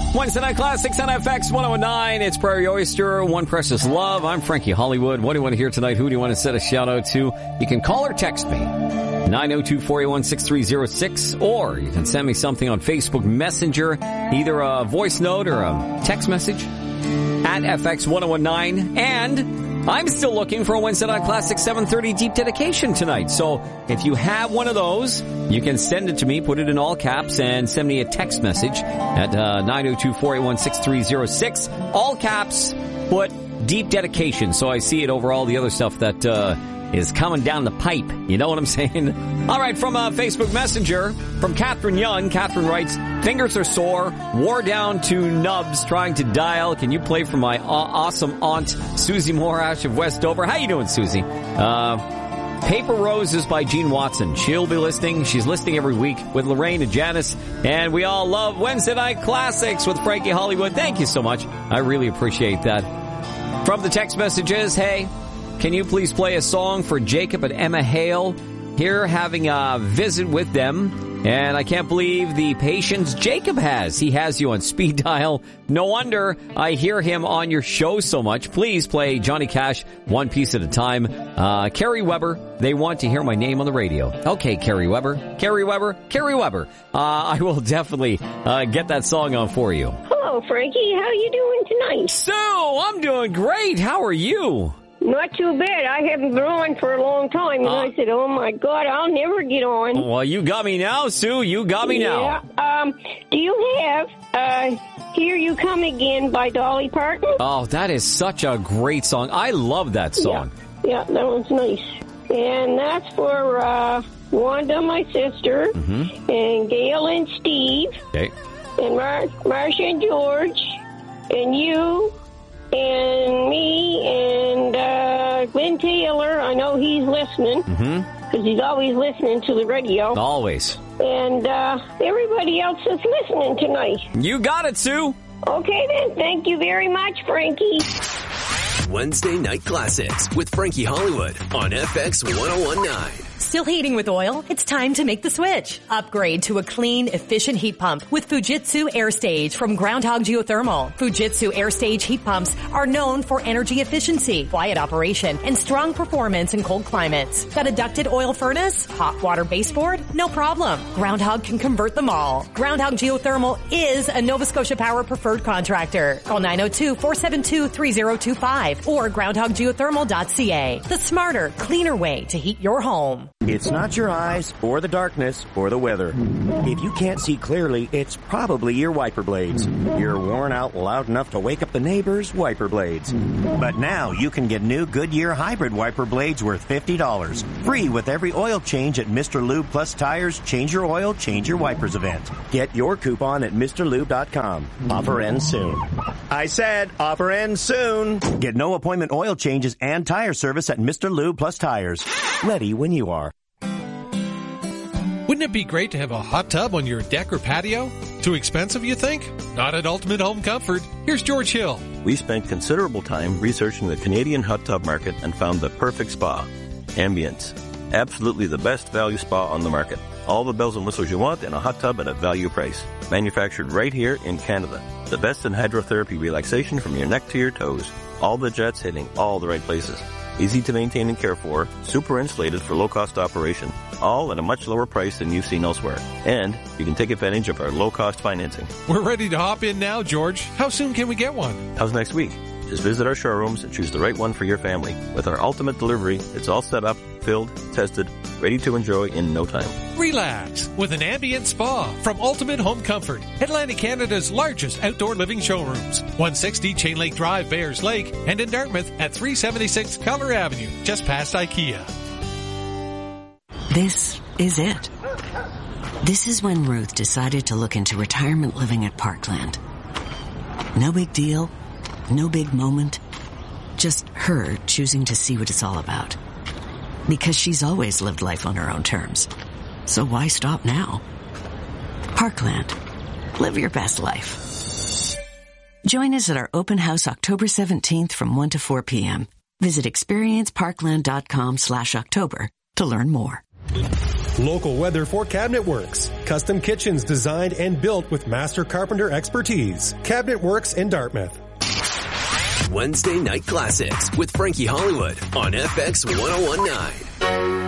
Wednesday Night Classics on FX 1019. It's Prairie Oyster, One Precious Love. I'm Frankie Hollywood. What do you want to hear tonight? Who do you want to set a shout out to? You can call or text me. 902-481-6306, or you can send me something on Facebook Messenger, either a voice note or a text message at FX 1019. And I'm still looking for a Wednesday Night Classic 7:30 deep dedication tonight. So if you have one of those, you can send it to me, put it in all caps, and send me a text message at 902-481-6306. All caps, put deep dedication, so I see it over all the other stuff that is coming down the pipe. You know what I'm saying? All right, from Facebook Messenger, from Catherine Young. Catherine writes, fingers are sore, wore down to nubs trying to dial. Can you play for my awesome aunt, Susie Morash of Westover? How you doing, Susie? Paper Roses by Gene Watson. She'll be listening. She's listening every week with Lorraine and Janice. And we all love Wednesday Night Classics with Frankie Hollywood. Thank you so much. I really appreciate that. From the text messages, hey, can you please play a song for Jacob and Emma Hale? Here having a visit with them, and I can't believe the patience Jacob has. He has you on speed dial. No wonder I hear him on your show so much. Please play Johnny Cash one piece at a time. Carrie Weber, they want to hear my name on the radio. Okay, Carrie Weber. I will definitely get that song on for you. Hello, Frankie. How are you doing tonight? So, I'm doing great. How are you? Not too bad. I haven't been on for a long time, and I said, oh, my God, I'll never get on. Well, you got me now, Sue. You got me now. Do you have Here You Come Again by Dolly Parton? Oh, that is such a great song. I love that song. Yeah, that one's nice. And that's for Wanda, my sister, and Gail and Steve, and Marcia and George, and you, and me, and Glenn Taylor. I know he's listening, because he's always listening to the radio. Always. And everybody else is listening tonight. You got it, Sue. Okay, then. Thank you very much, Frankie. Wednesday Night Classics with Frankie Hollywood on FX 1019. Still heating with oil? It's time to make the switch. Upgrade to a clean, efficient heat pump with Fujitsu AirStage from Groundhog Geothermal. Fujitsu AirStage heat pumps are known for energy efficiency, quiet operation, and strong performance in cold climates. Got a ducted oil furnace? Hot water baseboard? No problem. Groundhog can convert them all. Groundhog Geothermal is a Nova Scotia Power preferred contractor. Call 902-472-3025 or groundhoggeothermal.ca. The smarter, cleaner way to heat your home. It's not your eyes, or the darkness, or the weather. If you can't see clearly, it's probably your wiper blades. You're worn out loud enough to wake up the neighbors' wiper blades. But now you can get new Goodyear hybrid wiper blades worth $50. Free with every oil change at Mr. Lube Plus Tires Change Your Oil, Change Your Wipers event. Get your coupon at MrLube.com. Offer ends soon. I said offer ends soon. Get no appointment oil changes and tire service at Mr. Lube Plus Tires. Ready when you are. Wouldn't it be great to have a hot tub on your deck or patio? Too expensive, you think? Not at Ultimate Home Comfort. Here's George Hill. We spent considerable time researching the Canadian hot tub market and found the perfect spa. Ambience. Absolutely the best value spa on the market. All the bells and whistles you want in a hot tub at a value price. Manufactured right here in Canada. The best in hydrotherapy relaxation from your neck to your toes. All the jets hitting all the right places. Easy to maintain and care for, super insulated for low-cost operation, all at a much lower price than you've seen elsewhere. And you can take advantage of our low-cost financing. We're ready to hop in now, George. How soon can we get one? How's next week? Just visit our showrooms and choose the right one for your family. With our ultimate delivery, it's all set up, filled, tested, ready to enjoy in no time. Relax with an ambient spa from Ultimate Home Comfort, Atlantic Canada's largest outdoor living showrooms. 160 Chain Lake Drive, Bears Lake, and in Dartmouth at 376 Keller Avenue, just past IKEA. This is it. This is when Ruth decided to look into retirement living at Parkland. No big deal, no big moment, just her choosing to see what it's all about. Because she's always lived life on her own terms. So why stop now? Parkland. Live your best life. Join us at our open house October 17th from 1 to 4 p.m. Visit experienceparkland.com/October to learn more. Local weather for Cabinet Works. Custom kitchens designed and built with master carpenter expertise. Cabinet Works in Dartmouth. Wednesday Night Classics with Frankie Hollywood on FX 1019.